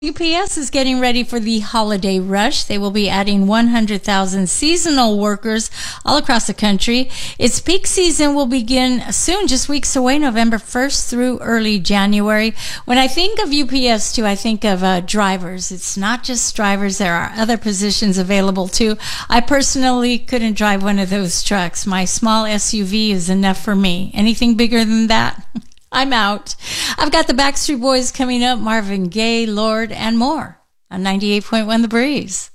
UPS is getting ready for the holiday rush. They will be adding 100,000 seasonal workers all across the country. Its peak season will begin soon, just weeks away, November 1st through early January. When I think of UPS, too, I think of drivers. It's not just drivers. There are other positions available, too. I personally couldn't drive one of those trucks. My small SUV is enough for me. Anything bigger than that? I'm out. I've got the Backstreet Boys coming up, Marvin Gaye, Lorde, and more on 98.1 The Breeze.